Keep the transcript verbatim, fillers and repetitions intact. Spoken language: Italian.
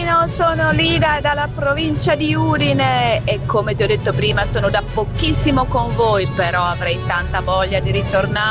Martino, sono Lida dalla provincia di Udine e come ti ho detto prima sono da pochissimo con voi, però avrei tanta voglia di ritornare.